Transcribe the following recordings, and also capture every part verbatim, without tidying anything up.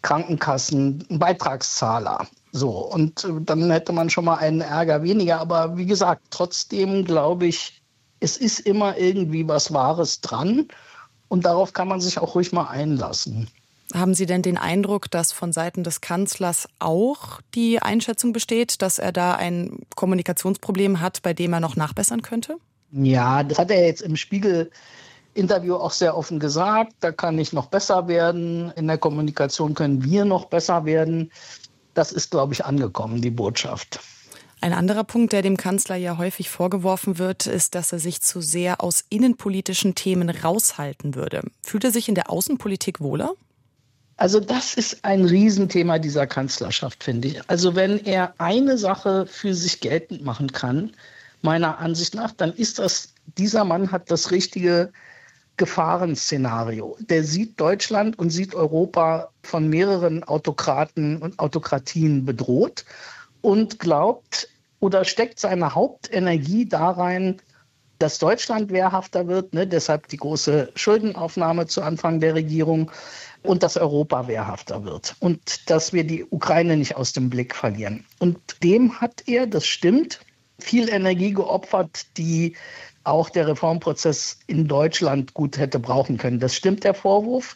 Krankenkassen, Beitragszahler. So, und dann hätte man schon mal einen Ärger weniger. Aber wie gesagt, trotzdem glaube ich, es ist immer irgendwie was Wahres dran. Und darauf kann man sich auch ruhig mal einlassen. Haben Sie denn den Eindruck, dass von Seiten des Kanzlers auch die Einschätzung besteht, dass er da ein Kommunikationsproblem hat, bei dem er noch nachbessern könnte? Ja, das hat er jetzt im Spiegel-Interview auch sehr offen gesagt. Da kann ich noch besser werden. In der Kommunikation können wir noch besser werden. Das ist, glaube ich, angekommen, die Botschaft. Ein anderer Punkt, der dem Kanzler ja häufig vorgeworfen wird, ist, dass er sich zu sehr aus innenpolitischen Themen raushalten würde. Fühlt er sich in der Außenpolitik wohler? Also das ist ein Riesenthema dieser Kanzlerschaft, finde ich. Also wenn er eine Sache für sich geltend machen kann, meiner Ansicht nach, dann ist das, dieser Mann hat das richtige Gefahrenszenario. Der sieht Deutschland und sieht Europa von mehreren Autokraten und Autokratien bedroht und glaubt oder steckt seine Hauptenergie da rein, dass Deutschland wehrhafter wird, ne? Deshalb die große Schuldenaufnahme zu Anfang der Regierung, und dass Europa wehrhafter wird und dass wir die Ukraine nicht aus dem Blick verlieren. Und dem hat er, das stimmt, viel Energie geopfert, die auch der Reformprozess in Deutschland gut hätte brauchen können. Das stimmt, der Vorwurf.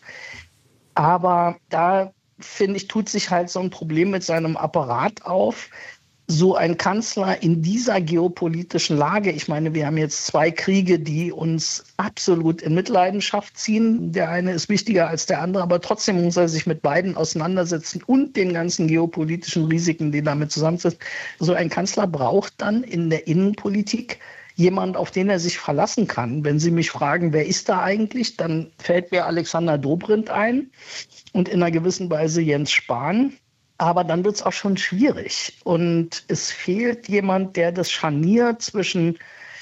Aber da, finde ich, tut sich halt so ein Problem mit seinem Apparat auf. So ein Kanzler in dieser geopolitischen Lage, ich meine, wir haben jetzt zwei Kriege, die uns absolut in Mitleidenschaft ziehen. Der eine ist wichtiger als der andere, aber trotzdem muss er sich mit beiden auseinandersetzen und den ganzen geopolitischen Risiken, die damit zusammensitzen. So ein Kanzler braucht dann in der Innenpolitik jemand, auf den er sich verlassen kann. Wenn Sie mich fragen, wer ist da eigentlich, dann fällt mir Alexander Dobrindt ein und in einer gewissen Weise Jens Spahn. Aber dann wird es auch schon schwierig. Und es fehlt jemand, der das Scharnier zwischen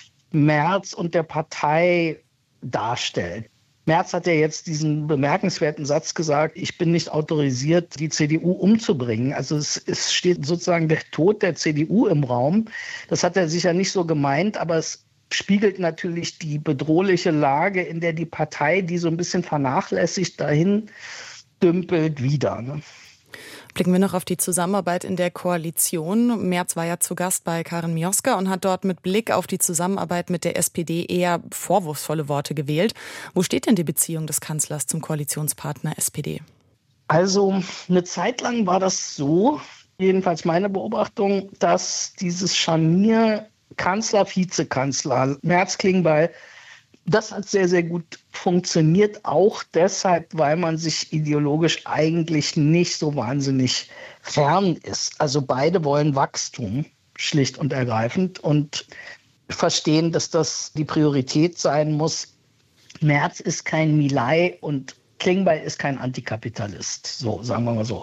Merz und der Partei darstellt. Merz hat ja jetzt diesen bemerkenswerten Satz gesagt, ich bin nicht autorisiert, die C D U umzubringen. Also es, es steht sozusagen der Tod der C D U im Raum. Das hat er sicher nicht so gemeint, aber es spiegelt natürlich die bedrohliche Lage, in der die Partei, die so ein bisschen vernachlässigt dahin dümpelt, wieder, ne? Blicken wir noch auf die Zusammenarbeit in der Koalition. Merz war ja zu Gast bei Karin Mioska und hat dort mit Blick auf die Zusammenarbeit mit der S P D eher vorwurfsvolle Worte gewählt. Wo steht denn die Beziehung des Kanzlers zum Koalitionspartner S P D? Also eine Zeit lang war das so, jedenfalls meine Beobachtung, dass dieses Scharnier Kanzler, Vizekanzler, Merz-Klingbeil, das hat sehr, sehr gut funktioniert, auch deshalb, weil man sich ideologisch eigentlich nicht so wahnsinnig fern ist. Also beide wollen Wachstum, schlicht und ergreifend, und verstehen, dass das die Priorität sein muss. Merz ist kein Milei und Klingbeil ist kein Antikapitalist, so sagen wir mal so.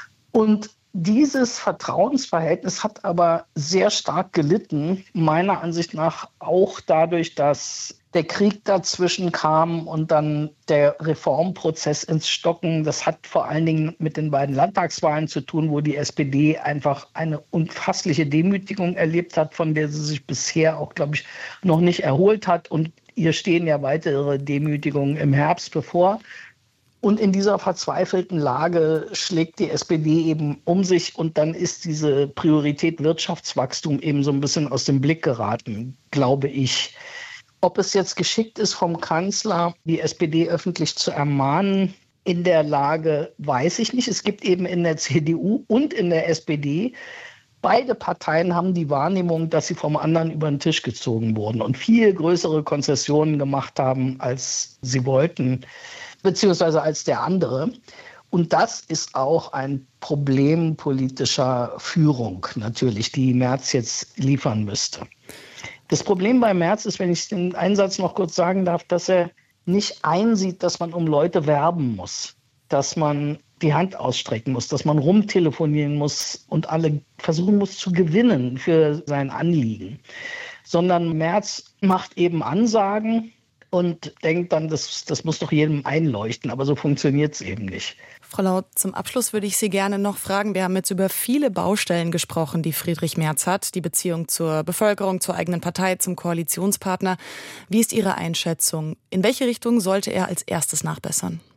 Und dieses Vertrauensverhältnis hat aber sehr stark gelitten, meiner Ansicht nach auch dadurch, dass der Krieg dazwischen kam und dann der Reformprozess ins Stocken. Das hat vor allen Dingen mit den beiden Landtagswahlen zu tun, wo die S P D einfach eine unfassliche Demütigung erlebt hat, von der sie sich bisher auch, glaube ich, noch nicht erholt hat. Und ihr stehen ja weitere Demütigungen im Herbst bevor. Und in dieser verzweifelten Lage schlägt die S P D eben um sich und dann ist diese Priorität Wirtschaftswachstum eben so ein bisschen aus dem Blick geraten, glaube ich. Ob es jetzt geschickt ist vom Kanzler, die S P D öffentlich zu ermahnen, in der Lage, weiß ich nicht. Es gibt eben in der C D U und in der S P D, beide Parteien haben die Wahrnehmung, dass sie vom anderen über den Tisch gezogen wurden und viel größere Konzessionen gemacht haben, als sie wollten, beziehungsweise als der andere. Und das ist auch ein Problem politischer Führung natürlich, die Merz jetzt liefern müsste. Das Problem bei Merz ist, wenn ich den Einsatz noch kurz sagen darf, dass er nicht einsieht, dass man um Leute werben muss, dass man die Hand ausstrecken muss, dass man rumtelefonieren muss und alle versuchen muss zu gewinnen für sein Anliegen. Sondern Merz macht eben Ansagen und denkt dann, das, das muss doch jedem einleuchten, aber so funktioniert es eben nicht. Frau Lau, zum Abschluss würde ich Sie gerne noch fragen, wir haben jetzt über viele Baustellen gesprochen, die Friedrich Merz hat, die Beziehung zur Bevölkerung, zur eigenen Partei, zum Koalitionspartner. Wie ist Ihre Einschätzung? In welche Richtung sollte er als erstes nachbessern?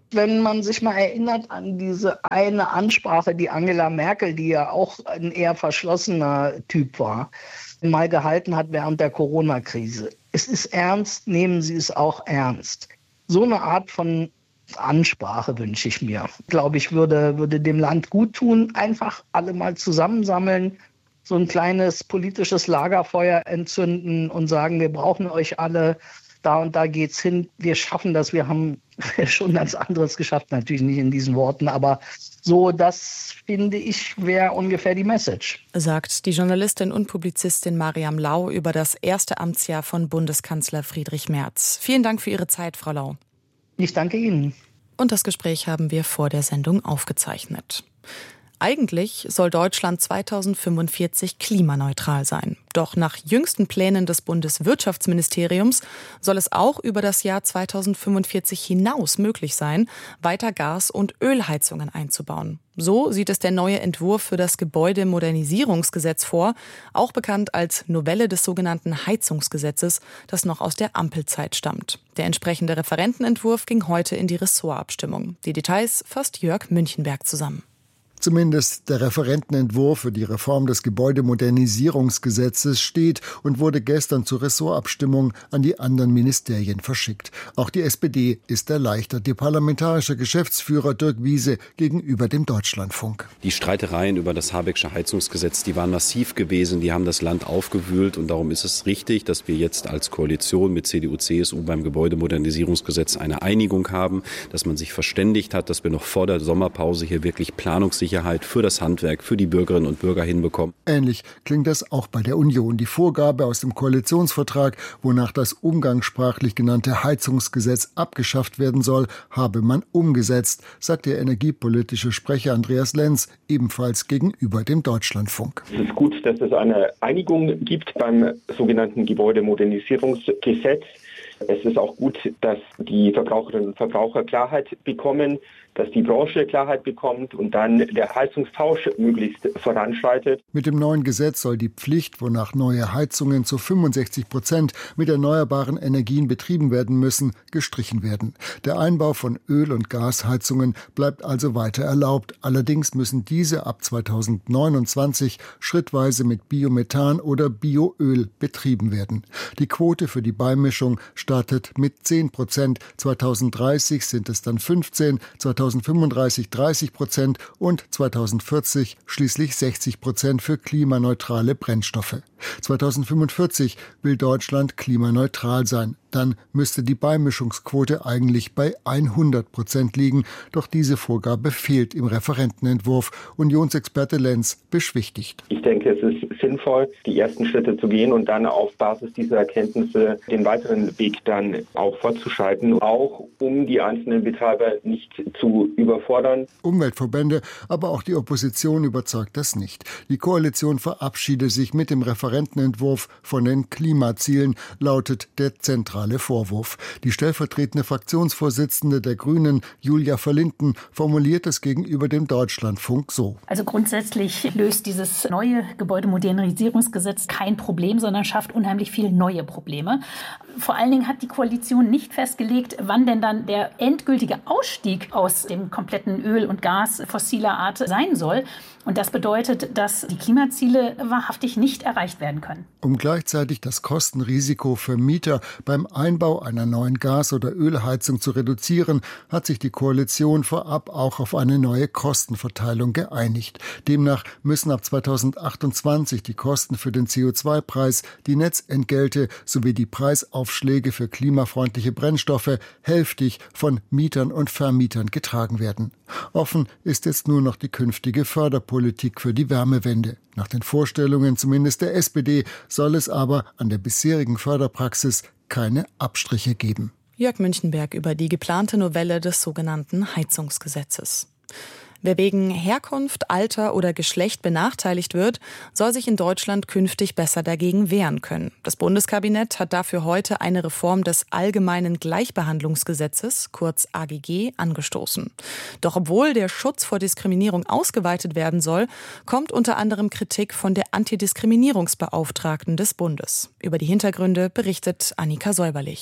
Wenn man sich mal erinnert an diese eine Ansprache, die Angela Merkel, die ja auch ein eher verschlossener Typ war, mal gehalten hat während der Corona-Krise. Es ist ernst, nehmen Sie es auch ernst. So eine Art von Ansprache wünsche ich mir. Glaube ich, würde, würde dem Land gut tun. Einfach alle mal zusammensammeln, so ein kleines politisches Lagerfeuer entzünden und sagen, wir brauchen euch alle. Da und da geht's hin. Wir schaffen das. Wir haben schon ganz anderes geschafft. Natürlich nicht in diesen Worten, aber so, das finde ich, wäre ungefähr die Message. Sagt die Journalistin und Publizistin Mariam Lau über das erste Amtsjahr von Bundeskanzler Friedrich Merz. Vielen Dank für Ihre Zeit, Frau Lau. Ich danke Ihnen. Und das Gespräch haben wir vor der Sendung aufgezeichnet. Eigentlich soll Deutschland zweitausendfünfundvierzig klimaneutral sein. Doch nach jüngsten Plänen des Bundeswirtschaftsministeriums soll es auch über das Jahr zweitausendfünfundvierzig hinaus möglich sein, weiter Gas- und Ölheizungen einzubauen. So sieht es der neue Entwurf für das Gebäudemodernisierungsgesetz vor, auch bekannt als Novelle des sogenannten Heizungsgesetzes, das noch aus der Ampelzeit stammt. Der entsprechende Referentenentwurf ging heute in die Ressortabstimmung. Die Details fasst Jörg Münchenberg zusammen. Zumindest der Referentenentwurf für die Reform des Gebäudemodernisierungsgesetzes steht und wurde gestern zur Ressortabstimmung an die anderen Ministerien verschickt. Auch die S P D ist erleichtert. Die parlamentarische Geschäftsführer Dirk Wiese gegenüber dem Deutschlandfunk. Die Streitereien über das Habecksche Heizungsgesetz, die waren massiv gewesen, die haben das Land aufgewühlt und darum ist es richtig, dass wir jetzt als Koalition mit C D U, C S U beim Gebäudemodernisierungsgesetz eine Einigung haben, dass man sich verständigt hat, dass wir noch vor der Sommerpause hier wirklich planungssicher für das Handwerk, für die Bürgerinnen und Bürger hinbekommen. Ähnlich klingt das auch bei der Union. Die Vorgabe aus dem Koalitionsvertrag, wonach das umgangssprachlich genannte Heizungsgesetz abgeschafft werden soll, habe man umgesetzt, sagt der energiepolitische Sprecher Andreas Lenz, ebenfalls gegenüber dem Deutschlandfunk. Es ist gut, dass es eine Einigung gibt beim sogenannten Gebäudemodernisierungsgesetz. Es ist auch gut, dass die Verbraucherinnen und Verbraucher Klarheit bekommen, dass die Branche Klarheit bekommt und dann der Heizungstausch möglichst voranschreitet. Mit dem neuen Gesetz soll die Pflicht, wonach neue Heizungen zu fünfundsechzig Prozent mit erneuerbaren Energien betrieben werden müssen, gestrichen werden. Der Einbau von Öl- und Gasheizungen bleibt also weiter erlaubt. Allerdings müssen diese ab zweitausendneunundzwanzig schrittweise mit Biomethan oder Bioöl betrieben werden. Die Quote für die Beimischung startet mit zehn Prozent. zweitausenddreißig sind es dann fünfzehn, zweitausendfünfunddreißig dreißig Prozent und zweitausendvierzig schließlich sechzig Prozent für klimaneutrale Brennstoffe. zweitausendfünfundvierzig will Deutschland klimaneutral sein. Dann müsste die Beimischungsquote eigentlich bei hundert Prozent liegen. Doch diese Vorgabe fehlt im Referentenentwurf. Unionsexperte Lenz beschwichtigt. Ich denke, es ist sinnvoll, die ersten Schritte zu gehen und dann auf Basis dieser Erkenntnisse den weiteren Weg dann auch fortzuschreiten, auch um die einzelnen Betreiber nicht zu überfordern. Umweltverbände, aber auch die Opposition überzeugt das nicht. Die Koalition verabschiede sich mit dem Referentenentwurf von den Klimazielen, lautet der zentrale Vorwurf. Die stellvertretende Fraktionsvorsitzende der Grünen, Julia Verlinden, formuliert es gegenüber dem Deutschlandfunk so. Also grundsätzlich löst dieses neue Gebäudemodernisierungsgesetz kein Problem, sondern schafft unheimlich viele neue Probleme. Vor allen Dingen hat die Koalition nicht festgelegt, wann denn dann der endgültige Ausstieg aus dem kompletten Öl und Gas fossiler Art sein soll. Und das bedeutet, dass die Klimaziele wahrhaftig nicht erreicht werden können. Um gleichzeitig das Kostenrisiko für Mieter beim Einbau einer neuen Gas- oder Ölheizung zu reduzieren, hat sich die Koalition vorab auch auf eine neue Kostenverteilung geeinigt. Demnach müssen ab zweitausendachtundzwanzig die Kosten für den C O zwei Preis, die Netzentgelte sowie die Preisaufschläge für klimafreundliche Brennstoffe hälftig von Mietern und Vermietern getragen werden. Offen ist jetzt nur noch die künftige Förderpolitik für die Wärmewende. Nach den Vorstellungen zumindest der S P D soll es aber an der bisherigen Förderpraxis keine Abstriche geben. Jörg Münchenberg über die geplante Novelle des sogenannten Heizungsgesetzes. Wer wegen Herkunft, Alter oder Geschlecht benachteiligt wird, soll sich in Deutschland künftig besser dagegen wehren können. Das Bundeskabinett hat dafür heute eine Reform des Allgemeinen Gleichbehandlungsgesetzes, kurz A G G, angestoßen. Doch obwohl der Schutz vor Diskriminierung ausgeweitet werden soll, kommt unter anderem Kritik von der Antidiskriminierungsbeauftragten des Bundes. Über die Hintergründe berichtet Annika Säuberlich.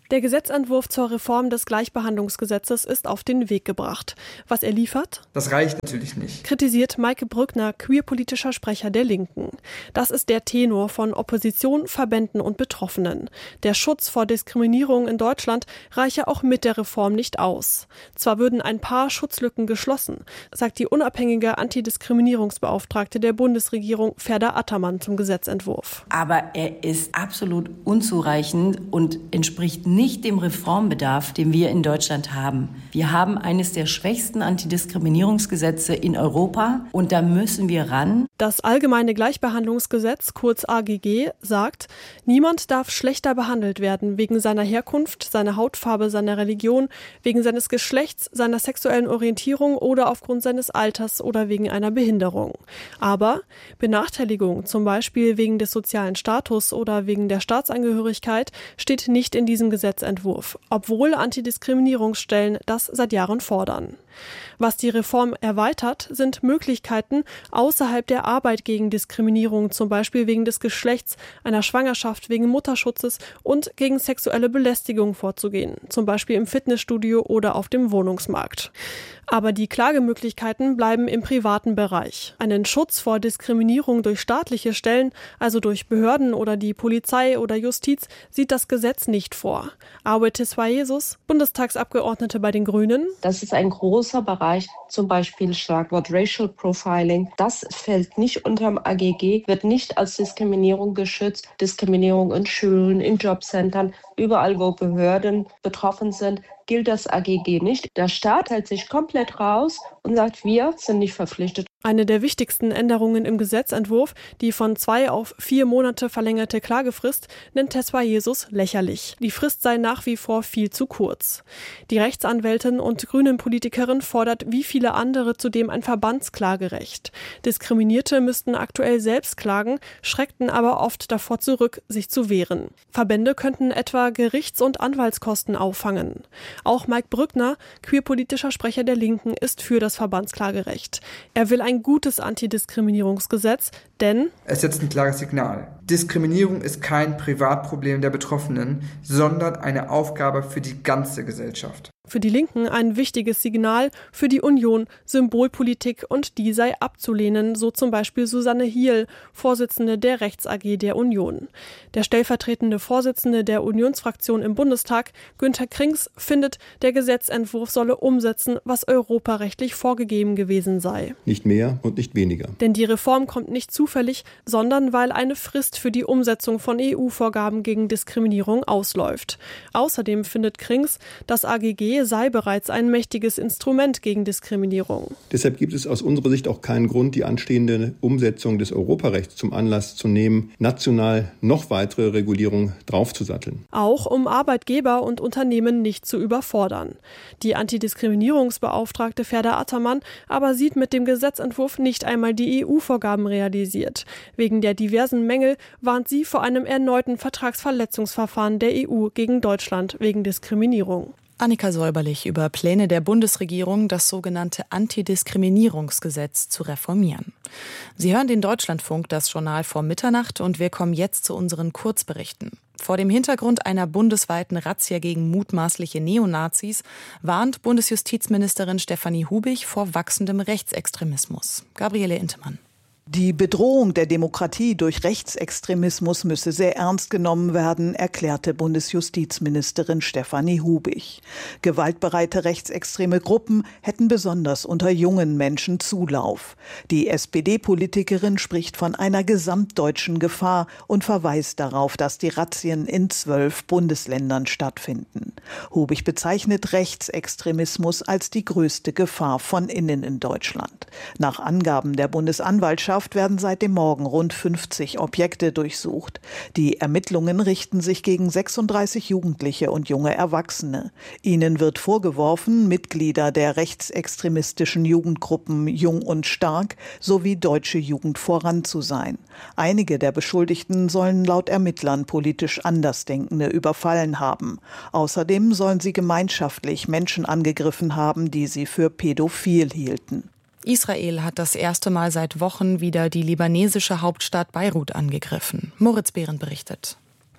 Der Gesetzentwurf zur Reform des Gleichbehandlungsgesetzes ist auf den Weg gebracht. Was er liefert? Das reicht natürlich nicht, kritisiert Maike Brückner, queerpolitischer Sprecher der Linken. Das ist der Tenor von Opposition, Verbänden und Betroffenen. Der Schutz vor Diskriminierung in Deutschland reiche auch mit der Reform nicht aus. Zwar würden ein paar Schutzlücken geschlossen, sagt die unabhängige Antidiskriminierungsbeauftragte der Bundesregierung Ferda Attermann zum Gesetzentwurf. Aber er ist absolut unzureichend und entspricht nicht nicht dem Reformbedarf, den wir in Deutschland haben. Wir haben eines der schwächsten Antidiskriminierungsgesetze in Europa und da müssen wir ran. Das Allgemeine Gleichbehandlungsgesetz, kurz A G G, sagt, niemand darf schlechter behandelt werden wegen seiner Herkunft, seiner Hautfarbe, seiner Religion, wegen seines Geschlechts, seiner sexuellen Orientierung oder aufgrund seines Alters oder wegen einer Behinderung. Aber Benachteiligung, zum Beispiel wegen des sozialen Status oder wegen der Staatsangehörigkeit, steht nicht in diesem Gesetzentwurf, obwohl Antidiskriminierungsstellen das seit Jahren fordern. Was die Reform erweitert, sind Möglichkeiten, außerhalb der Arbeit gegen Diskriminierung, zum Beispiel wegen des Geschlechts, einer Schwangerschaft, wegen Mutterschutzes und gegen sexuelle Belästigung vorzugehen, zum Beispiel im Fitnessstudio oder auf dem Wohnungsmarkt. Aber die Klagemöglichkeiten bleiben im privaten Bereich. Einen Schutz vor Diskriminierung durch staatliche Stellen, also durch Behörden oder die Polizei oder Justiz, sieht das Gesetz nicht vor. Aue Tesfayesus, Bundestagsabgeordnete bei den Grünen. Das ist ein großer Bereich, zum Beispiel Schlagwort Racial Profiling. Das fällt nicht unterm A G G, wird nicht als Diskriminierung geschützt. Diskriminierung in Schulen, in Jobcentern, überall wo Behörden betroffen sind, gilt das A G G nicht. Der Staat hält sich komplett raus und sagt, wir sind nicht verpflichtet. Eine der wichtigsten Änderungen im Gesetzentwurf, die von zwei auf vier Monate verlängerte Klagefrist, nennt Tesfayesus lächerlich. Die Frist sei nach wie vor viel zu kurz. Die Rechtsanwältin und Grünen-Politikerin fordert wie viele andere zudem ein Verbandsklagerecht. Diskriminierte müssten aktuell selbst klagen, schreckten aber oft davor zurück, sich zu wehren. Verbände könnten etwa Gerichts- und Anwaltskosten auffangen. Auch Mike Brückner, queerpolitischer Sprecher der Linken, ist für das Verbandsklagerecht. Er will ein ein gutes Antidiskriminierungsgesetz, denn es setzt ein klares Signal. Diskriminierung ist kein Privatproblem der Betroffenen, sondern eine Aufgabe für die ganze Gesellschaft. Für die Linken ein wichtiges Signal, für die Union Symbolpolitik und die sei abzulehnen, so zum Beispiel Susanne Hiel, Vorsitzende der Rechts-A G der Union. Der stellvertretende Vorsitzende der Unionsfraktion im Bundestag, Günther Krings, findet, der Gesetzentwurf solle umsetzen, was europarechtlich vorgegeben gewesen sei. Nicht mehr und nicht weniger. Denn die Reform kommt nicht zufällig, sondern weil eine Frist für die Umsetzung von E U-Vorgaben gegen Diskriminierung ausläuft. Außerdem findet Krings, das A G G sei bereits ein mächtiges Instrument gegen Diskriminierung. Deshalb gibt es aus unserer Sicht auch keinen Grund, die anstehende Umsetzung des Europarechts zum Anlass zu nehmen, national noch weitere Regulierung draufzusatteln. Auch um Arbeitgeber und Unternehmen nicht zu überfordern. Die Antidiskriminierungsbeauftragte Ferda Attermann aber sieht mit dem Gesetzentwurf nicht einmal die E U-Vorgaben realisiert. Wegen der diversen Mängel warnt sie vor einem erneuten Vertragsverletzungsverfahren der E U gegen Deutschland wegen Diskriminierung. Annika Säuberlich über Pläne der Bundesregierung, das sogenannte Antidiskriminierungsgesetz zu reformieren. Sie hören den Deutschlandfunk, das Journal vor Mitternacht, und wir kommen jetzt zu unseren Kurzberichten. Vor dem Hintergrund einer bundesweiten Razzia gegen mutmaßliche Neonazis warnt Bundesjustizministerin Stefanie Hubich vor wachsendem Rechtsextremismus. Gabriele Intemann. Die Bedrohung der Demokratie durch Rechtsextremismus müsse sehr ernst genommen werden, erklärte Bundesjustizministerin Stefanie Hubich. Gewaltbereite rechtsextreme Gruppen hätten besonders unter jungen Menschen Zulauf. Die S P D-Politikerin spricht von einer gesamtdeutschen Gefahr und verweist darauf, dass die Razzien in zwölf Bundesländern stattfinden. Hubich bezeichnet Rechtsextremismus als die größte Gefahr von innen in Deutschland. Nach Angaben der Bundesanwaltschaft werden seit dem Morgen rund fünfzig Objekte durchsucht. Die Ermittlungen richten sich gegen sechsunddreißig Jugendliche und junge Erwachsene. Ihnen wird vorgeworfen, Mitglieder der rechtsextremistischen Jugendgruppen Jung und Stark sowie Deutsche Jugend voran zu sein. Einige der Beschuldigten sollen laut Ermittlern politisch Andersdenkende überfallen haben. Außerdem sollen sie gemeinschaftlich Menschen angegriffen haben, die sie für pädophil hielten. Israel hat das erste Mal seit Wochen wieder die libanesische Hauptstadt Beirut angegriffen. Moritz Behren berichtet.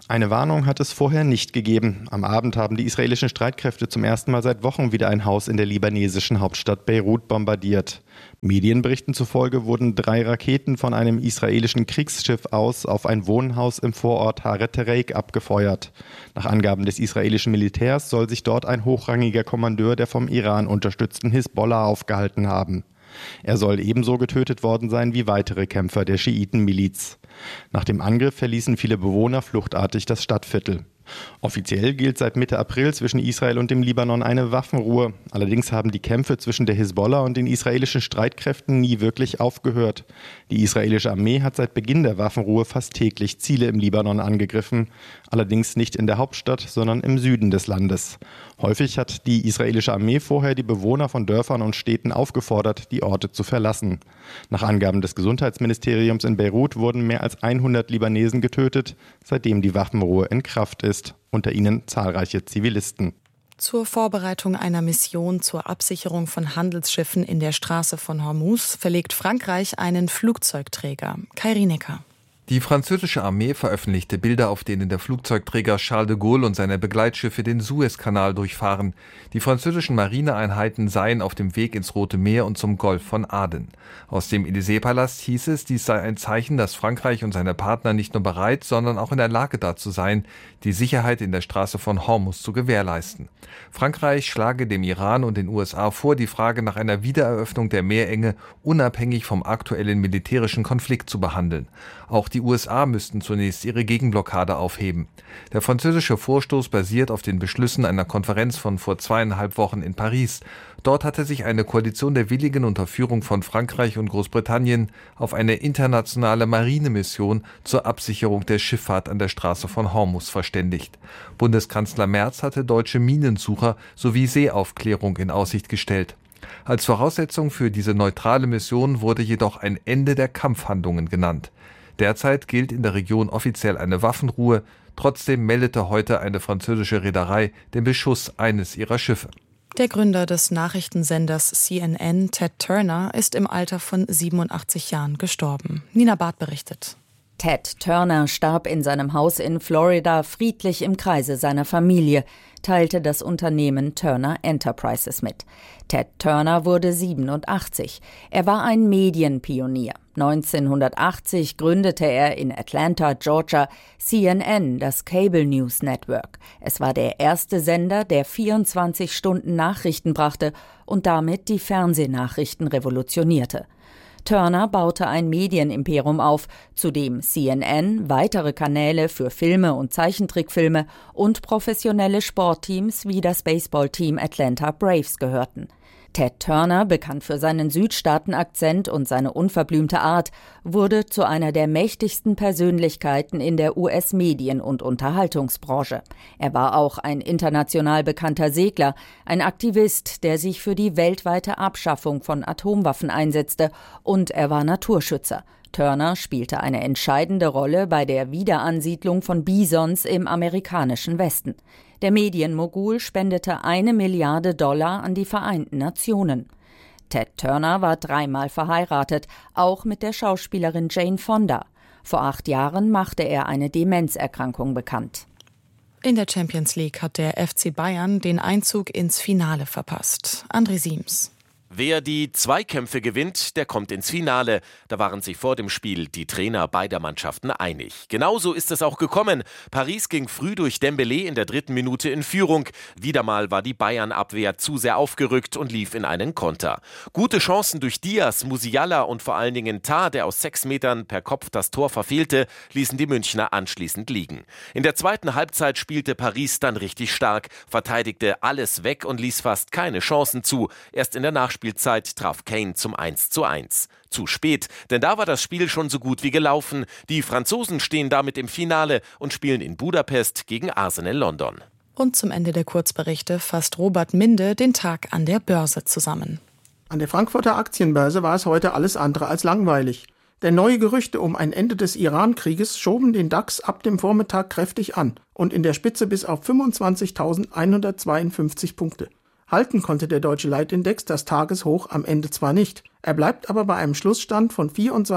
Eine Warnung hat es vorher nicht gegeben. Am Abend haben die israelischen Streitkräfte zum ersten Mal seit Wochen wieder ein Haus in der libanesischen Hauptstadt Beirut bombardiert. Medienberichten zufolge wurden drei Raketen von einem israelischen Kriegsschiff aus auf ein Wohnhaus im Vorort Haret Tereik abgefeuert. Nach Angaben des israelischen Militärs soll sich dort ein hochrangiger Kommandeur der vom Iran unterstützten Hisbollah aufgehalten haben. Er soll ebenso getötet worden sein wie weitere Kämpfer der Schiitenmiliz. Nach dem Angriff verließen viele Bewohner fluchtartig das Stadtviertel. Offiziell gilt seit Mitte April zwischen Israel und dem Libanon eine Waffenruhe. Allerdings haben die Kämpfe zwischen der Hisbollah und den israelischen Streitkräften nie wirklich aufgehört. Die israelische Armee hat seit Beginn der Waffenruhe fast täglich Ziele im Libanon angegriffen. Allerdings nicht in der Hauptstadt, sondern im Süden des Landes. Häufig hat die israelische Armee vorher die Bewohner von Dörfern und Städten aufgefordert, die Orte zu verlassen. Nach Angaben des Gesundheitsministeriums in Beirut wurden mehr als hundert Libanesen getötet, seitdem die Waffenruhe in Kraft ist. Unter ihnen zahlreiche Zivilisten. Zur Vorbereitung einer Mission zur Absicherung von Handelsschiffen in der Straße von Hormuz verlegt Frankreich einen Flugzeugträger. Kai Rienecker. Die französische Armee veröffentlichte Bilder, auf denen der Flugzeugträger Charles de Gaulle und seine Begleitschiffe den Suezkanal durchfahren. Die französischen Marineeinheiten seien auf dem Weg ins Rote Meer und zum Golf von Aden. Aus dem Élysée-Palast hieß es, dies sei ein Zeichen, dass Frankreich und seine Partner nicht nur bereit, sondern auch in der Lage dazu seien, die Sicherheit in der Straße von Hormuz zu gewährleisten. Frankreich schlage dem Iran und den U S A vor, die Frage nach einer Wiedereröffnung der Meerenge unabhängig vom aktuellen militärischen Konflikt zu behandeln. Auch die U S A müssten zunächst ihre Gegenblockade aufheben. Der französische Vorstoß basiert auf den Beschlüssen einer Konferenz von vor zweieinhalb Wochen in Paris. Dort hatte sich eine Koalition der Willigen unter Führung von Frankreich und Großbritannien auf eine internationale Marinemission zur Absicherung der Schifffahrt an der Straße von Hormuz verständigt. Bundeskanzler Merz hatte deutsche Minensucher sowie Seeaufklärung in Aussicht gestellt. Als Voraussetzung für diese neutrale Mission wurde jedoch ein Ende der Kampfhandlungen genannt. Derzeit gilt in der Region offiziell eine Waffenruhe. Trotzdem meldete heute eine französische Reederei den Beschuss eines ihrer Schiffe. Der Gründer des Nachrichtensenders C N N, Ted Turner, ist im Alter von siebenundachtzig Jahren gestorben. Nina Barth berichtet. Ted Turner starb in seinem Haus in Florida friedlich im Kreise seiner Familie, teilte das Unternehmen Turner Enterprises mit. Ted Turner wurde siebenundachtzig. Er war ein Medienpionier. neunzehnhundertachtzig gründete er in Atlanta, Georgia, C N N, das Cable News Network. Es war der erste Sender, der vierundzwanzig Stunden Nachrichten brachte und damit die Fernsehnachrichten revolutionierte. Turner baute ein Medienimperium auf, zu dem C N N, weitere Kanäle für Filme und Zeichentrickfilme und professionelle Sportteams wie das Baseballteam Atlanta Braves gehörten. Ted Turner, bekannt für seinen Südstaaten-Akzent und seine unverblümte Art, wurde zu einer der mächtigsten Persönlichkeiten in der U S-Medien- und Unterhaltungsbranche. Er war auch ein international bekannter Segler, ein Aktivist, der sich für die weltweite Abschaffung von Atomwaffen einsetzte, und er war Naturschützer. Turner spielte eine entscheidende Rolle bei der Wiederansiedlung von Bisons im amerikanischen Westen. Der Medienmogul spendete eine Milliarde Dollar an die Vereinten Nationen. Ted Turner war dreimal verheiratet, auch mit der Schauspielerin Jane Fonda. Vor acht Jahren machte er eine Demenzerkrankung bekannt. In der Champions League hat der F C Bayern den Einzug ins Finale verpasst. André Siems. Wer die Zweikämpfe gewinnt, der kommt ins Finale. Da waren sich vor dem Spiel die Trainer beider Mannschaften einig. Genauso ist es auch gekommen. Paris ging früh durch Dembélé in der dritten Minute in Führung. Wieder mal war die Bayern-Abwehr zu sehr aufgerückt und lief in einen Konter. Gute Chancen durch Diaz, Musiala und vor allen Dingen Tah, der aus sechs Metern per Kopf das Tor verfehlte, ließen die Münchner anschließend liegen. In der zweiten Halbzeit spielte Paris dann richtig stark, verteidigte alles weg und ließ fast keine Chancen zu. Erst in der Nachspielzeit Spielzeit traf Kane zum eins zu eins. Zu spät, denn da war das Spiel schon so gut wie gelaufen. Die Franzosen stehen damit im Finale und spielen in Budapest gegen Arsenal London. Und zum Ende der Kurzberichte fasst Robert Minde den Tag an der Börse zusammen. An der Frankfurter Aktienbörse war es heute alles andere als langweilig. Denn neue Gerüchte um ein Ende des Iran-Krieges schoben den DAX ab dem Vormittag kräftig an und in der Spitze bis auf fünfundzwanzigtausendeinhundertzweiundfünfzig Punkte. Halten konnte der deutsche Leitindex das Tageshoch am Ende zwar nicht, Er bleibt aber bei einem Schlussstand von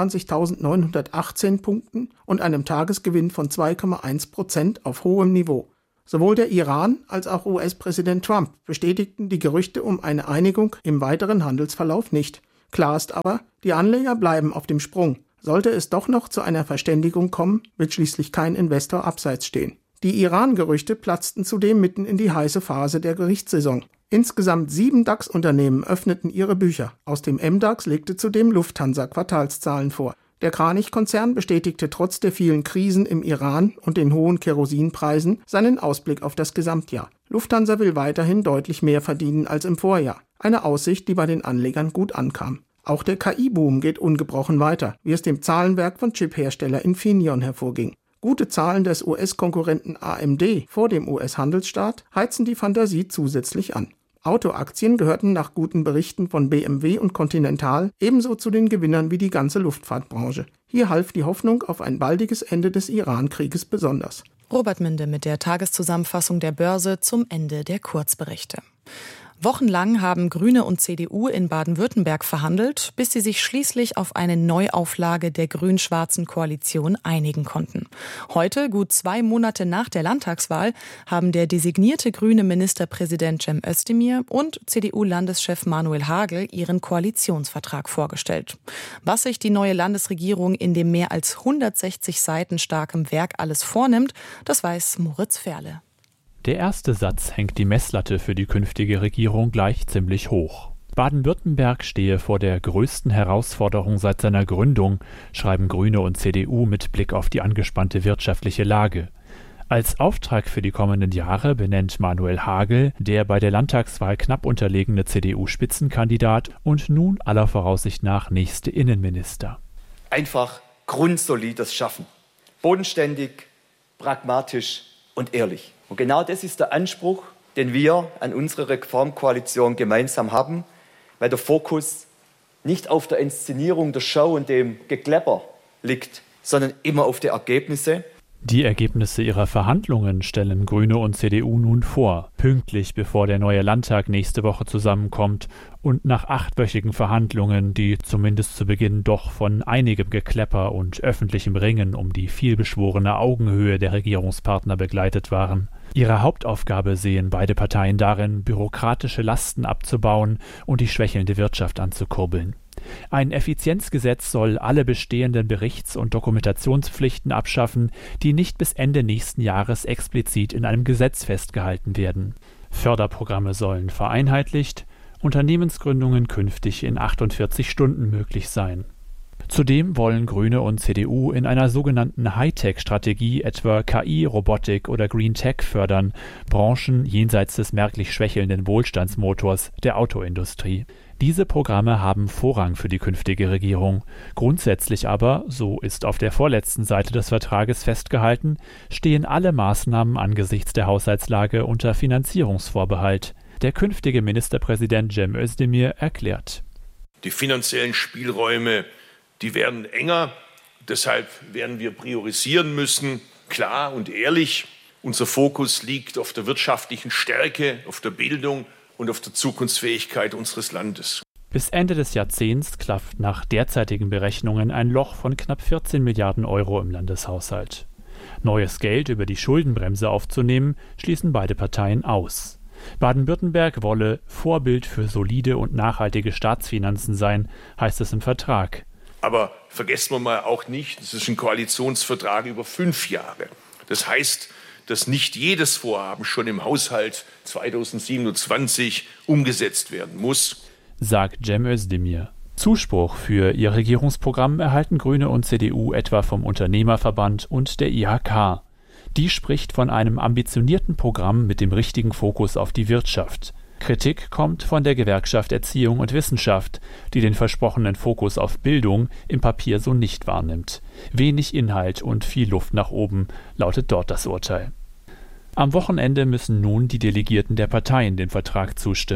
vierundzwanzigtausendneunhundertachtzehn Punkten und einem Tagesgewinn von zwei Komma eins Prozent auf hohem Niveau. Sowohl der Iran als auch U S-Präsident Trump bestätigten die Gerüchte um eine Einigung im weiteren Handelsverlauf nicht. Klar ist aber, die Anleger bleiben auf dem Sprung. Sollte es doch noch zu einer Verständigung kommen, wird schließlich kein Investor abseits stehen. Die Iran-Gerüchte platzten zudem mitten in die heiße Phase der Gerichtssaison. Insgesamt sieben DAX-Unternehmen öffneten ihre Bücher. Aus dem M DAX legte zudem Lufthansa Quartalszahlen vor. Der Kranich-Konzern bestätigte trotz der vielen Krisen im Iran und den hohen Kerosinpreisen seinen Ausblick auf das Gesamtjahr. Lufthansa will weiterhin deutlich mehr verdienen als im Vorjahr. Eine Aussicht, die bei den Anlegern gut ankam. Auch der K I-Boom geht ungebrochen weiter, wie es dem Zahlenwerk von Chiphersteller Infineon hervorging. Gute Zahlen des U S-Konkurrenten A M D vor dem U S-Handelsstart heizen die Fantasie zusätzlich an. Autoaktien gehörten nach guten Berichten von B M W und Continental ebenso zu den Gewinnern wie die ganze Luftfahrtbranche. Hier half die Hoffnung auf ein baldiges Ende des Iran-Krieges besonders. Robert Minde mit der Tageszusammenfassung der Börse zum Ende der Kurzberichte. Wochenlang haben Grüne und C D U in Baden-Württemberg verhandelt, bis sie sich schließlich auf eine Neuauflage der grün-schwarzen Koalition einigen konnten. Heute, gut zwei Monate nach der Landtagswahl, haben der designierte grüne Ministerpräsident Cem Özdemir und C D U-Landeschef Manuel Hagel ihren Koalitionsvertrag vorgestellt. Was sich die neue Landesregierung in dem mehr als hundertsechzig Seiten starken Werk alles vornimmt, das weiß Moritz Ferle. Der erste Satz hängt die Messlatte für die künftige Regierung gleich ziemlich hoch. Baden-Württemberg stehe vor der größten Herausforderung seit seiner Gründung, schreiben Grüne und C D U mit Blick auf die angespannte wirtschaftliche Lage. Als Auftrag für die kommenden Jahre benennt Manuel Hagel, der bei der Landtagswahl knapp unterlegene C D U-Spitzenkandidat und nun aller Voraussicht nach nächste Innenminister. Einfach Grundsolides schaffen. Bodenständig, pragmatisch und ehrlich. Und genau das ist der Anspruch, den wir an unsere Reformkoalition gemeinsam haben, weil der Fokus nicht auf der Inszenierung der Show und dem Geklepper liegt, sondern immer auf die Ergebnisse. Die Ergebnisse ihrer Verhandlungen stellen Grüne und C D U nun vor, pünktlich bevor der neue Landtag nächste Woche zusammenkommt und nach achtwöchigen Verhandlungen, die zumindest zu Beginn doch von einigem Geklepper und öffentlichem Ringen um die vielbeschworene Augenhöhe der Regierungspartner begleitet waren. Ihre Hauptaufgabe sehen beide Parteien darin, bürokratische Lasten abzubauen und die schwächelnde Wirtschaft anzukurbeln. Ein Effizienzgesetz soll alle bestehenden Berichts- und Dokumentationspflichten abschaffen, die nicht bis Ende nächsten Jahres explizit in einem Gesetz festgehalten werden. Förderprogramme sollen vereinheitlicht, Unternehmensgründungen künftig in achtundvierzig Stunden möglich sein. Zudem wollen Grüne und C D U in einer sogenannten Hightech-Strategie etwa K I, Robotik oder Green Tech fördern, Branchen jenseits des merklich schwächelnden Wohlstandsmotors der Autoindustrie. Diese Programme haben Vorrang für die künftige Regierung. Grundsätzlich aber, so ist auf der vorletzten Seite des Vertrages festgehalten, stehen alle Maßnahmen angesichts der Haushaltslage unter Finanzierungsvorbehalt. Der künftige Ministerpräsident Cem Özdemir erklärt: Die finanziellen Spielräume, die werden enger. Deshalb werden wir priorisieren müssen, klar und ehrlich. Unser Fokus liegt auf der wirtschaftlichen Stärke, auf der Bildung und auf der Zukunftsfähigkeit unseres Landes. Bis Ende des Jahrzehnts klafft nach derzeitigen Berechnungen ein Loch von knapp vierzehn Milliarden Euro im Landeshaushalt. Neues Geld über die Schuldenbremse aufzunehmen, schließen beide Parteien aus. Baden-Württemberg wolle Vorbild für solide und nachhaltige Staatsfinanzen sein, heißt es im Vertrag. Aber vergessen wir mal auch nicht, es ist ein Koalitionsvertrag über fünf Jahre. Das heißt, dass nicht jedes Vorhaben schon im Haushalt zweitausendsiebenundzwanzig umgesetzt werden muss, sagt Cem Özdemir. Zuspruch für ihr Regierungsprogramm erhalten Grüne und C D U etwa vom Unternehmerverband und der I H K. Die spricht von einem ambitionierten Programm mit dem richtigen Fokus auf die Wirtschaft. Kritik kommt von der Gewerkschaft Erziehung und Wissenschaft, die den versprochenen Fokus auf Bildung im Papier so nicht wahrnimmt. Wenig Inhalt und viel Luft nach oben, lautet dort das Urteil. Am Wochenende müssen nun die Delegierten der Parteien dem Vertrag zustimmen.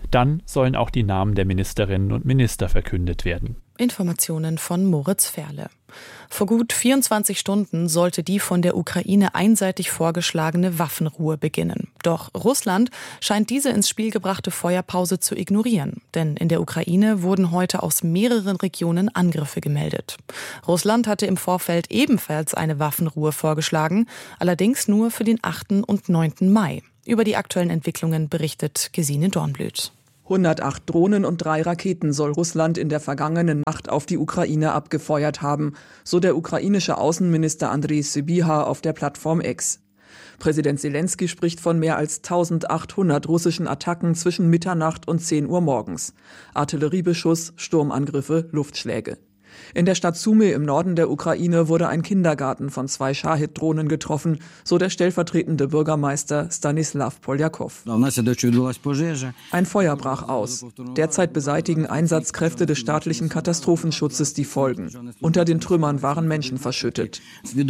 Dann sollen auch die Namen der Ministerinnen und Minister verkündet werden. Informationen von Moritz Ferle. Vor gut vierundzwanzig Stunden sollte die von der Ukraine einseitig vorgeschlagene Waffenruhe beginnen. Doch Russland scheint diese ins Spiel gebrachte Feuerpause zu ignorieren. Denn in der Ukraine wurden heute aus mehreren Regionen Angriffe gemeldet. Russland hatte im Vorfeld ebenfalls eine Waffenruhe vorgeschlagen, allerdings nur für den achten und neunten Mai. Über die aktuellen Entwicklungen berichtet Gesine Dornblüt. hundertacht Drohnen und drei Raketen soll Russland in der vergangenen Nacht auf die Ukraine abgefeuert haben, so der ukrainische Außenminister Andriy Sybiha auf der Plattform X. Präsident Selenskyj spricht von mehr als eintausendachthundert russischen Attacken zwischen Mitternacht und zehn Uhr morgens. Artilleriebeschuss, Sturmangriffe, Luftschläge. In der Stadt Sumy im Norden der Ukraine wurde ein Kindergarten von zwei Schahid-Drohnen getroffen, so der stellvertretende Bürgermeister Stanislav Poljakow. Ein Feuer brach aus. Derzeit beseitigen Einsatzkräfte des staatlichen Katastrophenschutzes die Folgen. Unter den Trümmern waren Menschen verschüttet.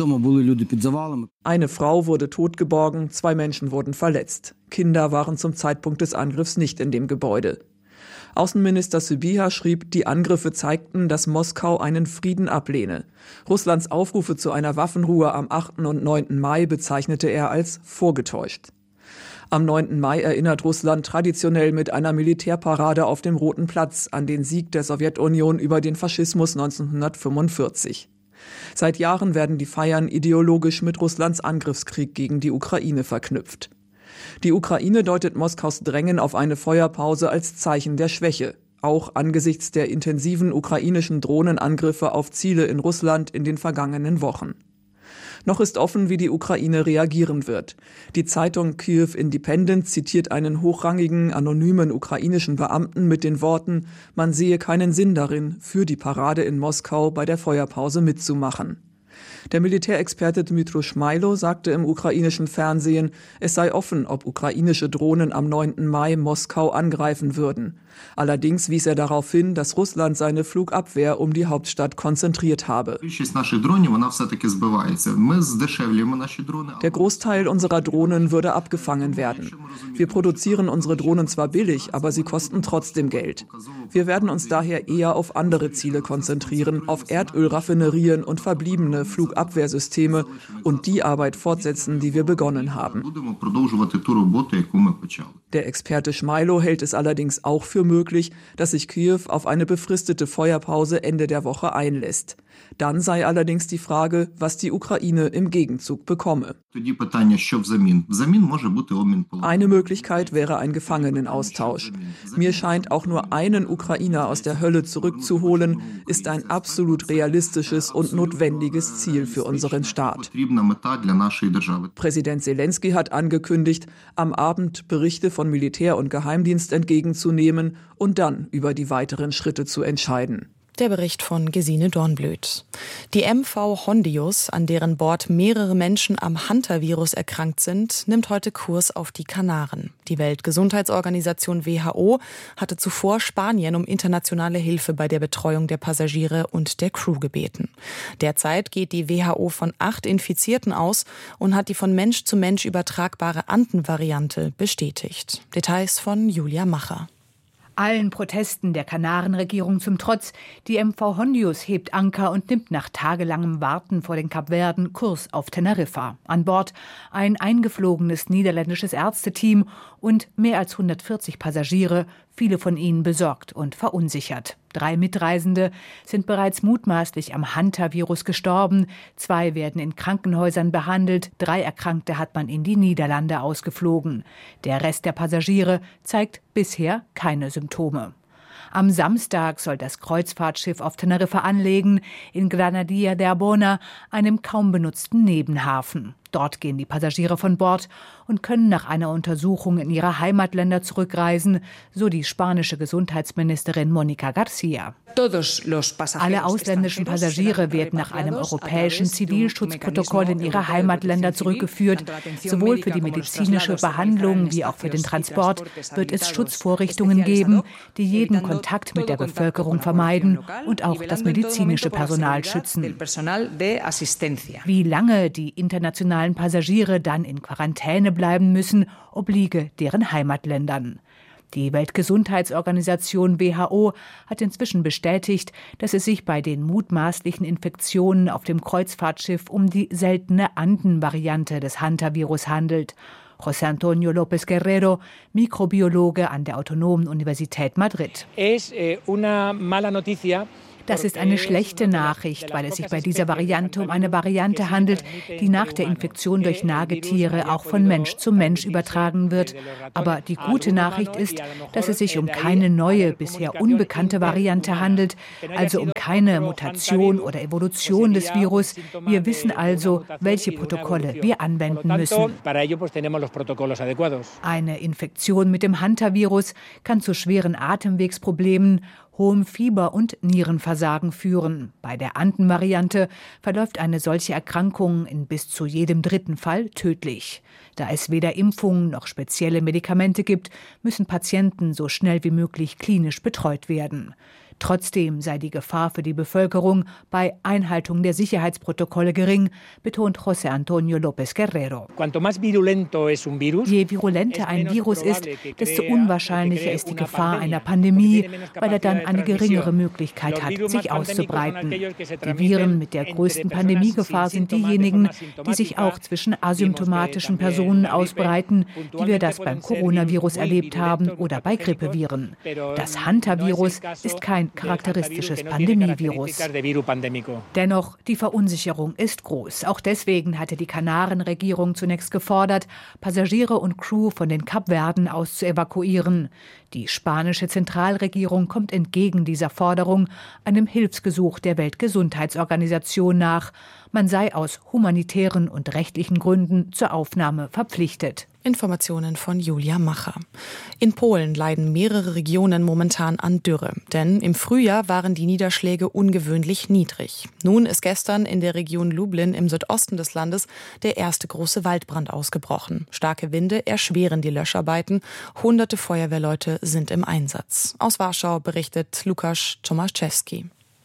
Eine Frau wurde totgeborgen, zwei Menschen wurden verletzt. Kinder waren zum Zeitpunkt des Angriffs nicht in dem Gebäude. Außenminister Sybiha schrieb, die Angriffe zeigten, dass Moskau einen Frieden ablehne. Russlands Aufrufe zu einer Waffenruhe am achten und neunten Mai bezeichnete er als vorgetäuscht. Am neunten Mai erinnert Russland traditionell mit einer Militärparade auf dem Roten Platz an den Sieg der Sowjetunion über den Faschismus neunzehnhundertfünfundvierzig. Seit Jahren werden die Feiern ideologisch mit Russlands Angriffskrieg gegen die Ukraine verknüpft. Die Ukraine deutet Moskaus Drängen auf eine Feuerpause als Zeichen der Schwäche, auch angesichts der intensiven ukrainischen Drohnenangriffe auf Ziele in Russland in den vergangenen Wochen. Noch ist offen, wie die Ukraine reagieren wird. Die Zeitung Kyiv Independent zitiert einen hochrangigen, anonymen ukrainischen Beamten mit den Worten, man sehe keinen Sinn darin, für die Parade in Moskau bei der Feuerpause mitzumachen. Der Militärexperte Dmytro Schmailo sagte im ukrainischen Fernsehen, es sei offen, ob ukrainische Drohnen am neunten Mai Moskau angreifen würden. Allerdings wies er darauf hin, dass Russland seine Flugabwehr um die Hauptstadt konzentriert habe. Der Großteil unserer Drohnen würde abgefangen werden. Wir produzieren unsere Drohnen zwar billig, aber sie kosten trotzdem Geld. Wir werden uns daher eher auf andere Ziele konzentrieren, auf Erdölraffinerien und verbliebene Flugabwehrsysteme und die Arbeit fortsetzen, die wir begonnen haben. Der Experte Schmailo hält es allerdings auch für möglich, dass sich Kyiw auf eine befristete Feuerpause Ende der Woche einlässt. Dann sei allerdings die Frage, was die Ukraine im Gegenzug bekomme. Eine Möglichkeit wäre ein Gefangenenaustausch. Mir scheint, auch nur einen Ukrainer aus der Hölle zurückzuholen, ist ein absolut realistisches und notwendiges Ziel für unseren Staat. Präsident Selenskyj hat angekündigt, am Abend Berichte von Militär und Geheimdienst entgegenzunehmen und dann über die weiteren Schritte zu entscheiden. Der Bericht von Gesine Dornblüt. Die M V Hondius, an deren Bord mehrere Menschen am Hunter-Virus erkrankt sind, nimmt heute Kurs auf die Kanaren. Die Weltgesundheitsorganisation W H O hatte zuvor Spanien um internationale Hilfe bei der Betreuung der Passagiere und der Crew gebeten. Derzeit geht die W H O von acht Infizierten aus und hat die von Mensch zu Mensch übertragbare Anden-Variante bestätigt. Details von Julia Macher. Allen Protesten der Kanarenregierung zum Trotz, die M V Hondius hebt Anker und nimmt nach tagelangem Warten vor den Kapverden Kurs auf Teneriffa. An Bord ein eingeflogenes niederländisches Ärzteteam und mehr als hundertvierzig Passagiere, viele von ihnen besorgt und verunsichert. Drei Mitreisende sind bereits mutmaßlich am Hunter-Virus gestorben. Zwei werden in Krankenhäusern behandelt. Drei Erkrankte hat man in die Niederlande ausgeflogen. Der Rest der Passagiere zeigt bisher keine Symptome. Am Samstag soll das Kreuzfahrtschiff auf Teneriffa anlegen, in Granadilla de Arbona, einem kaum benutzten Nebenhafen. Dort gehen die Passagiere von Bord und können nach einer Untersuchung in ihre Heimatländer zurückreisen, so die spanische Gesundheitsministerin Mónica García. Alle ausländischen Passagiere werden nach einem europäischen Zivilschutzprotokoll in ihre Heimatländer zurückgeführt. Sowohl für die medizinische Behandlung wie auch für den Transport wird es Schutzvorrichtungen geben, die jeden Kontakt mit der Bevölkerung vermeiden und auch das medizinische Personal schützen. Wie lange die internationalen Passagiere dann in Quarantäne bleiben müssen, obliege deren Heimatländern. Die Weltgesundheitsorganisation W H O hat inzwischen bestätigt, dass es sich bei den mutmaßlichen Infektionen auf dem Kreuzfahrtschiff um die seltene Anden-Variante des Hantavirus handelt. José Antonio López Guerrero, Mikrobiologe an der Autonomen Universität Madrid. Es una mala noticia. Das ist eine schlechte Nachricht, weil es sich bei dieser Variante um eine Variante handelt, die nach der Infektion durch Nagetiere auch von Mensch zu Mensch übertragen wird. Aber die gute Nachricht ist, dass es sich um keine neue, bisher unbekannte Variante handelt, also um keine Mutation oder Evolution des Virus. Wir wissen also, welche Protokolle wir anwenden müssen. Eine Infektion mit dem Hantavirus kann zu schweren Atemwegsproblemen, hohem Fieber und Nierenversagen führen. Bei der Anden-Variante verläuft eine solche Erkrankung in bis zu jedem dritten Fall tödlich. Da es weder Impfungen noch spezielle Medikamente gibt, müssen Patienten so schnell wie möglich klinisch betreut werden. Trotzdem sei die Gefahr für die Bevölkerung bei Einhaltung der Sicherheitsprotokolle gering, betont José Antonio López Guerrero. Je virulenter ein Virus ist, desto unwahrscheinlicher ist die Gefahr einer Pandemie, weil er dann eine geringere Möglichkeit hat, sich auszubreiten. Die Viren mit der größten Pandemiegefahr sind diejenigen, die sich auch zwischen asymptomatischen Personen ausbreiten, wie wir das beim Coronavirus erlebt haben oder bei Grippeviren. Das Hantavirus ist kein charakteristisches Pandemievirus. Dennoch, die Verunsicherung ist groß. Auch deswegen hatte die Kanarenregierung zunächst gefordert, Passagiere und Crew von den Kapverden aus zu evakuieren. Die spanische Zentralregierung kommt entgegen dieser Forderung einem Hilfsgesuch der Weltgesundheitsorganisation nach. Man sei aus humanitären und rechtlichen Gründen zur Aufnahme verpflichtet. Informationen von Julia Macher. In Polen leiden mehrere Regionen momentan an Dürre, denn im Frühjahr waren die Niederschläge ungewöhnlich niedrig. Nun ist gestern in der Region Lublin im Südosten des Landes der erste große Waldbrand ausgebrochen. Starke Winde erschweren die Löscharbeiten. Hunderte Feuerwehrleute sind im Einsatz. Aus Warschau berichtet Lukasz Tomaszewski.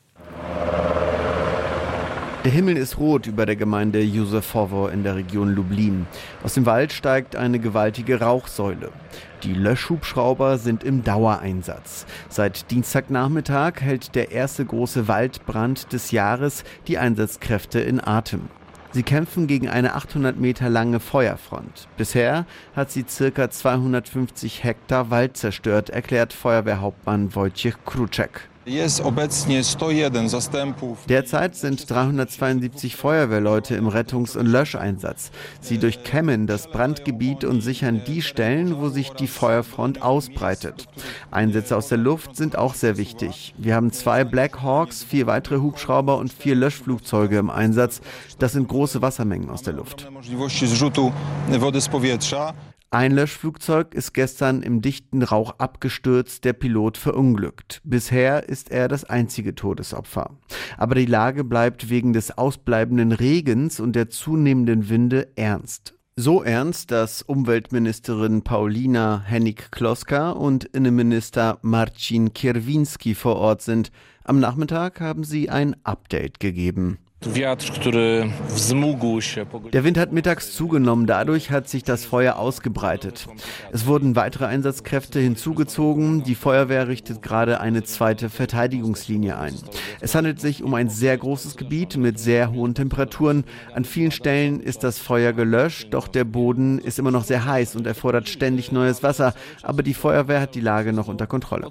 Der Himmel ist rot über der Gemeinde Józefowo in der Region Lublin. Aus dem Wald steigt eine gewaltige Rauchsäule. Die Löschhubschrauber sind im Dauereinsatz. Seit Dienstagnachmittag hält der erste große Waldbrand des Jahres die Einsatzkräfte in Atem. Sie kämpfen gegen eine achthundert Meter lange Feuerfront. Bisher hat sie ca. zweihundertfünfzig Hektar Wald zerstört, erklärt Feuerwehrhauptmann Wojciech Kruczek. Derzeit sind dreihundertzweiundsiebzig Feuerwehrleute im Rettungs- und Löscheinsatz. Sie durchkämmen das Brandgebiet und sichern die Stellen, wo sich die Feuerfront ausbreitet. Einsätze aus der Luft sind auch sehr wichtig. Wir haben zwei Black Hawks, vier weitere Hubschrauber und vier Löschflugzeuge im Einsatz. Das sind große Wassermengen aus der Luft. Ein Löschflugzeug ist gestern im dichten Rauch abgestürzt, der Pilot verunglückt. Bisher ist er das einzige Todesopfer. Aber die Lage bleibt wegen des ausbleibenden Regens und der zunehmenden Winde ernst. So ernst, dass Umweltministerin Paulina Hennig-Kloska und Innenminister Marcin Kierwiński vor Ort sind. Am Nachmittag haben sie ein Update gegeben. Der Wind hat mittags zugenommen, dadurch hat sich das Feuer ausgebreitet. Es wurden weitere Einsatzkräfte hinzugezogen, die Feuerwehr richtet gerade eine zweite Verteidigungslinie ein. Es handelt sich um ein sehr großes Gebiet mit sehr hohen Temperaturen. An vielen Stellen ist das Feuer gelöscht, doch der Boden ist immer noch sehr heiß und erfordert ständig neues Wasser. Aber die Feuerwehr hat die Lage noch unter Kontrolle.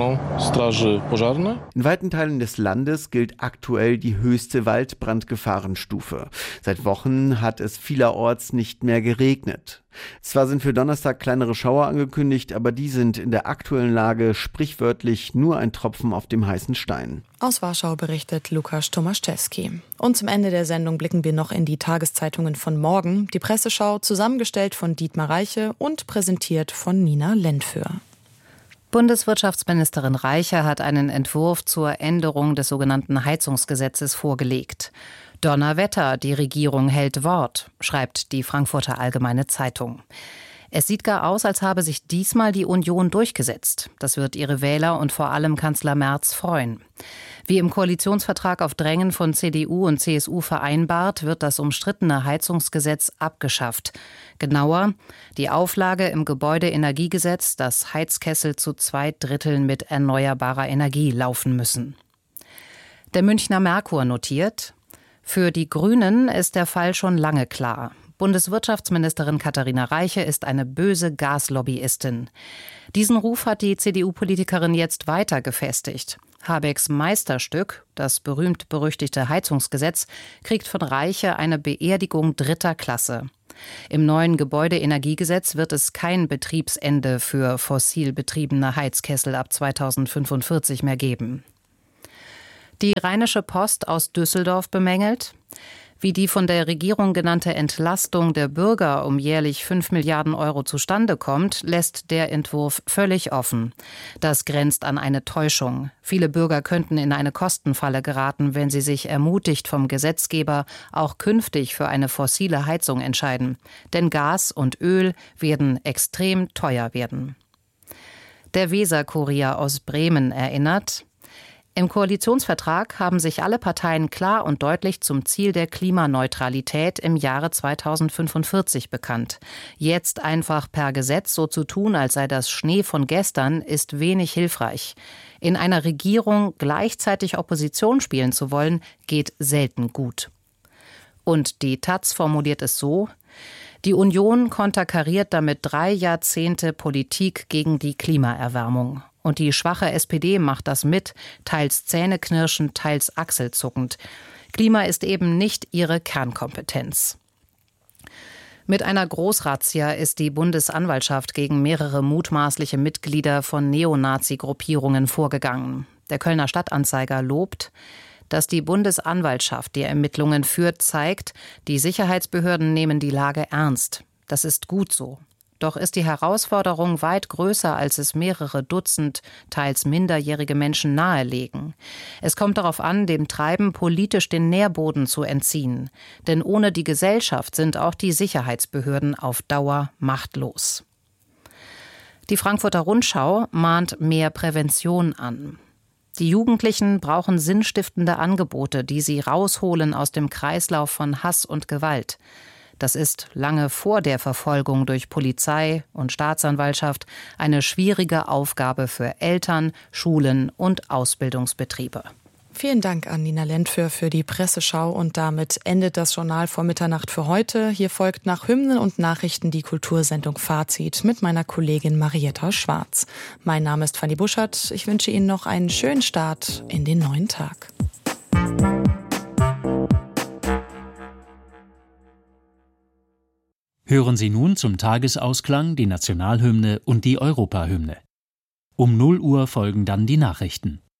In weiten Teilen des Landes gilt aktuell die höchste Wald Brandgefahrenstufe. Seit Wochen hat es vielerorts nicht mehr geregnet. Zwar sind für Donnerstag kleinere Schauer angekündigt, aber die sind in der aktuellen Lage sprichwörtlich nur ein Tropfen auf dem heißen Stein. Aus Warschau berichtet Lukasz Tomaszewski. Und zum Ende der Sendung blicken wir noch in die Tageszeitungen von morgen. Die Presseschau, zusammengestellt von Dietmar Reiche und präsentiert von Nina Lentföhr. Bundeswirtschaftsministerin Reiche hat einen Entwurf zur Änderung des sogenannten Heizungsgesetzes vorgelegt. Donnerwetter, die Regierung hält Wort, schreibt die Frankfurter Allgemeine Zeitung. Es sieht gar aus, als habe sich diesmal die Union durchgesetzt. Das wird ihre Wähler und vor allem Kanzler Merz freuen. Wie im Koalitionsvertrag auf Drängen von C D U und C S U vereinbart, wird das umstrittene Heizungsgesetz abgeschafft. Genauer, die Auflage im Gebäudeenergiegesetz, dass Heizkessel zu zwei Dritteln mit erneuerbarer Energie laufen müssen. Der Münchner Merkur notiert: Für die Grünen ist der Fall schon lange klar. Bundeswirtschaftsministerin Katharina Reiche ist eine böse Gaslobbyistin. Diesen Ruf hat die C D U-Politikerin jetzt weiter gefestigt. Habecks Meisterstück, das berühmt-berüchtigte Heizungsgesetz, kriegt von Reiche eine Beerdigung dritter Klasse. Im neuen Gebäudeenergiegesetz wird es kein Betriebsende für fossil betriebene Heizkessel ab zweitausendfünfundvierzig mehr geben. Die Rheinische Post aus Düsseldorf bemängelt: Wie die von der Regierung genannte Entlastung der Bürger um jährlich fünf Milliarden Euro zustande kommt, lässt der Entwurf völlig offen. Das grenzt an eine Täuschung. Viele Bürger könnten in eine Kostenfalle geraten, wenn sie sich ermutigt vom Gesetzgeber auch künftig für eine fossile Heizung entscheiden. Denn Gas und Öl werden extrem teuer werden. Der Weser-Kurier aus Bremen erinnert: Im Koalitionsvertrag haben sich alle Parteien klar und deutlich zum Ziel der Klimaneutralität im Jahre zweitausendfünfundvierzig bekannt. Jetzt einfach per Gesetz so zu tun, als sei das Schnee von gestern, ist wenig hilfreich. In einer Regierung gleichzeitig Opposition spielen zu wollen, geht selten gut. Und die Taz formuliert es so: Die Union konterkariert damit drei Jahrzehnte Politik gegen die Klimaerwärmung. Und die schwache S P D macht das mit, teils zähneknirschend, teils achselzuckend. Klima ist eben nicht ihre Kernkompetenz. Mit einer Großrazzia ist die Bundesanwaltschaft gegen mehrere mutmaßliche Mitglieder von Neonazi-Gruppierungen vorgegangen. Der Kölner Stadtanzeiger lobt: Dass die Bundesanwaltschaft die Ermittlungen führt, zeigt, die Sicherheitsbehörden nehmen die Lage ernst. Das ist gut so. Doch ist die Herausforderung weit größer, als es mehrere Dutzend, teils minderjährige Menschen nahelegen. Es kommt darauf an, dem Treiben politisch den Nährboden zu entziehen. Denn ohne die Gesellschaft sind auch die Sicherheitsbehörden auf Dauer machtlos. Die Frankfurter Rundschau mahnt mehr Prävention an. Die Jugendlichen brauchen sinnstiftende Angebote, die sie rausholen aus dem Kreislauf von Hass und Gewalt. Das ist lange vor der Verfolgung durch Polizei und Staatsanwaltschaft eine schwierige Aufgabe für Eltern, Schulen und Ausbildungsbetriebe. Vielen Dank an Nina Lentföhr für die Presseschau und damit endet das Journal vor Mitternacht für heute. Hier folgt nach Hymnen und Nachrichten die Kultursendung Fazit mit meiner Kollegin Marietta Schwarz. Mein Name ist Fanny Buschert. Ich wünsche Ihnen noch einen schönen Start in den neuen Tag. Hören Sie nun zum Tagesausklang die Nationalhymne und die Europahymne. Um null Uhr folgen dann die Nachrichten.